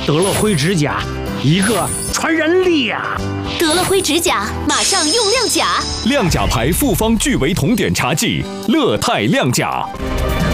得了灰指甲，一个传人力呀！ 得了灰指甲，马上用亮甲。 亮甲牌复方聚维酮碘茶剂，乐泰亮甲。